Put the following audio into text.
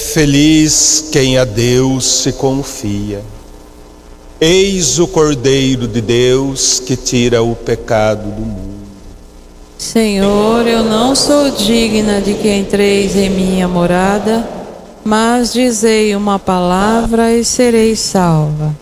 feliz quem a Deus se confia. Eis o Cordeiro de Deus que tira o pecado do mundo. Senhor, eu não sou digna de que entreis em minha morada, mas dizei uma palavra e serei salva.